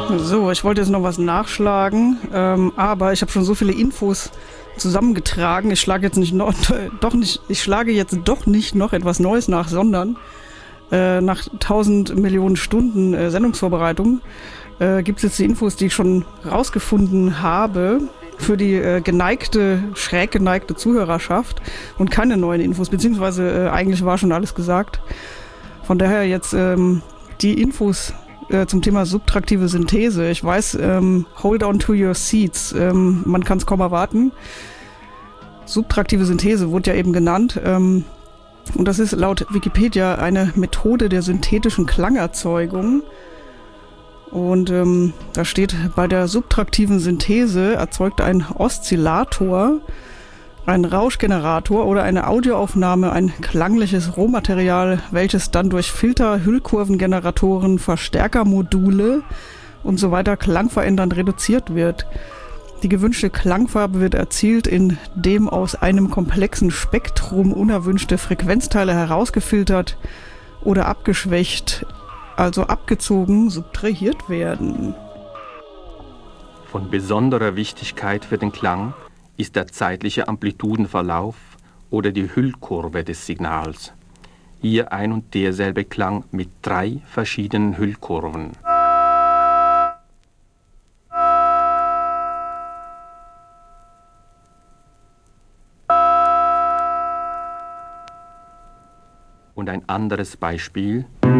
So, ich wollte jetzt noch was nachschlagen, aber ich habe schon so viele Infos zusammengetragen. Ich schlage jetzt doch nicht noch etwas Neues nach, sondern nach 1000 Millionen Stunden Sendungsvorbereitung gibt es jetzt die Infos, die ich schon rausgefunden habe für die schräg geneigte Zuhörerschaft und keine neuen Infos, beziehungsweise eigentlich war schon alles gesagt. Von daher jetzt die Infos zum Thema subtraktive Synthese. Ich weiß, hold on to your seats, man kann es kaum erwarten. Subtraktive Synthese wurde ja eben genannt und das ist laut Wikipedia eine Methode der synthetischen Klangerzeugung. Und da steht, bei der subtraktiven Synthese erzeugt ein Oszillator, ein Rauschgenerator oder eine Audioaufnahme ein klangliches Rohmaterial, welches dann durch Filter, Hüllkurvengeneratoren, Verstärkermodule und so weiter klangverändernd reduziert wird. Die gewünschte Klangfarbe wird erzielt, indem aus einem komplexen Spektrum unerwünschte Frequenzteile herausgefiltert oder abgeschwächt, also abgezogen, subtrahiert werden. Von besonderer Wichtigkeit für den Klang ist der zeitliche Amplitudenverlauf oder die Hüllkurve des Signals. Hier ein und derselbe Klang mit 3 verschiedenen Hüllkurven. Und ein anderes Beispiel.